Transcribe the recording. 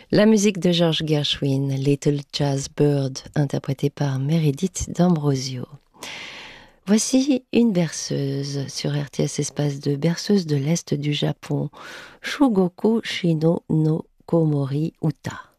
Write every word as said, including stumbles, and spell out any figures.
La musique de George Gershwin, Little Jazz Bird, interprétée par Meredith D'Ambrosio. Voici une berceuse sur R T S Espace de berceuse de l'Est du Japon, Shugoku Shino no Komori Uta.